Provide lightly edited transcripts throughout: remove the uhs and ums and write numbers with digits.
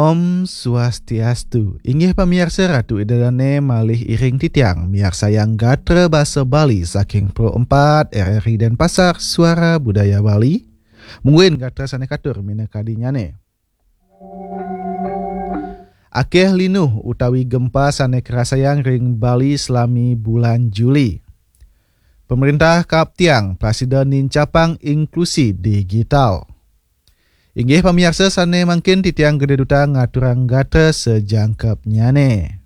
Om Swastiastu. Inggih pamirsa Ratu Idadane malih iring titiang miar sayang gatra bahasa Bali saking Pro 4 RRI Denpasar Suara Budaya Bali. Mungkin gatra sane katur mina kadinyane. Akeh linuh utawi gempa sane kerasayang ring Bali selami bulan Juli. Pemerintah Kap Tiang Presiden nincapang inklusi digital. Inggih pamirsa sane mangkin titiang gede duta ngaturang gatra sejangkepnya ne.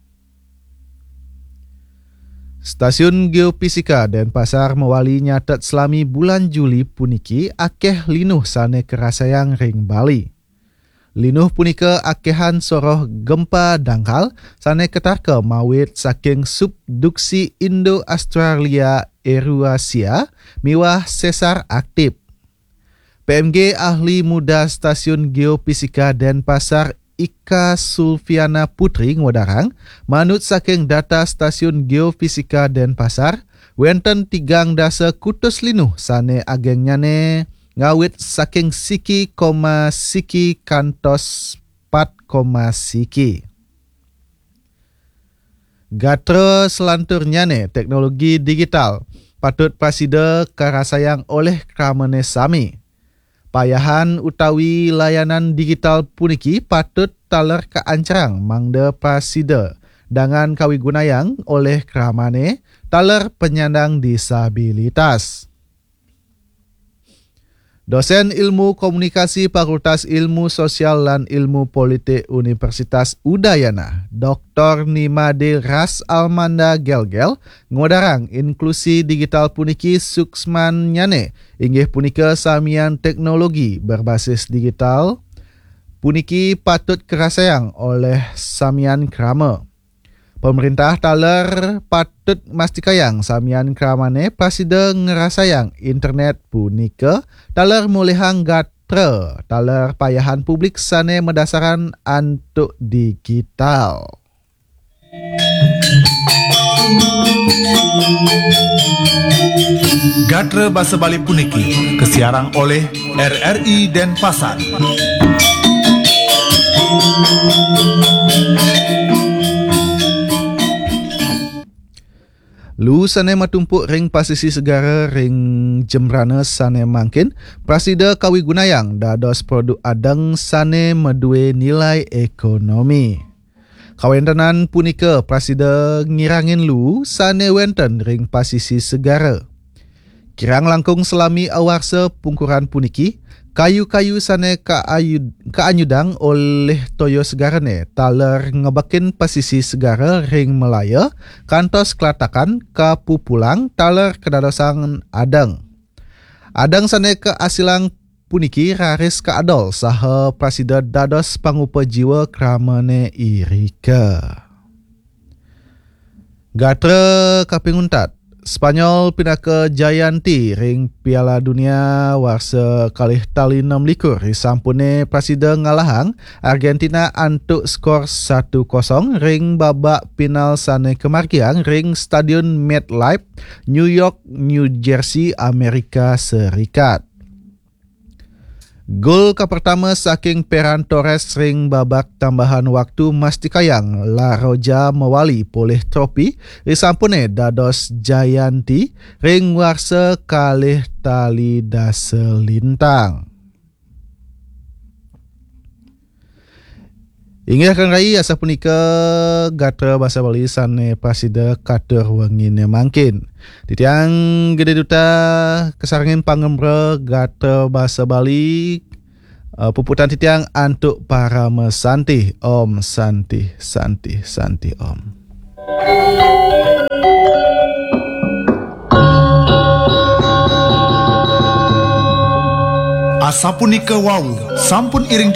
Stasiun Geofisika Denpasar mewali nyatet selami bulan Juli puniki akeh linuh sane kerasayang ring Bali. Linuh punika akehan soroh gempa dangkal sane ketarka mawit saking subduksi Indo-Australia Eurasia miwah sesar aktif. PMG Ahli Muda Stasiun Geofisika Denpasar Ika Sulfiana Putri ngodarang manut saking data Stasiun Geofisika Denpasar wenten tigang dasa kutus linuh sane agengnyane ngawit saking siki kantos 4, siki. Gatra selanturnyane teknologi digital patut pasida karasayang oleh kramane sami. Payahan utawi layanan digital puniki patut taler keancarang mangda pasida dengan kawigunayang oleh kramane taler penyandang disabilitas. Dosen Ilmu Komunikasi Fakultas Ilmu Sosial dan Ilmu Politik Universitas Udayana, Dr. Nimade Ras Almanda Gelgel, ngodarang inklusi digital puniki suksman nyane, inggih punika samian teknologi berbasis digital, puniki patut kerasayang oleh samian krama. Pemerintah taler patut mastikayang samian kramane pasida ngerasayang internet punika taler mulihang gatra taler payahan publik sane medasaran antuk digital. Gatra Bahasa Bali puniki kesiarang oleh RRI Denpasar. Lu sane matumpuk ring pasisi segara ring jemrana sane mangkin prasida kawigunayang dados produk adang sane medue nilai ekonomi. Kawentenan punika prasida ngirangin lu sane wenten ring pasisi segara. Kirang langkung selami awarsa pungkuran puniki, kayu-kayu sane kaanyudang oleh toyo segarane taler ngebakin pasisi segara ring Melaya kantos kelatakan kapupulang taler kedadosan adang. Adang sane keasilang puniki raris keadol saha prasida dados pangupa jiwa kramane irika. Gatra kapinguntat Spanyol pinaka Jayanti ring Piala Dunia warsa kalih tali 6 risampune prasida ngalahang Argentina antuk skor 1-0 ring babak final sane kemargiang ring Stadion MetLife, New York, New Jersey, Amerika Serikat. Gol pertama saking Ferran Torres ring babak tambahan waktu mastikayang La Roja mewali poleh tropi risampune dados Jayanti ring warsa kalih tali dasa lintang. Inggih kang rai asa punika gatra bahasa Bali sane pasida katur wengine mangkin. Titiang gede duta kesarangin pangembra gatra bahasa Bali puputan titiang antuk para mesanti. Om santi santi santi om. Asa punika wau sampun iring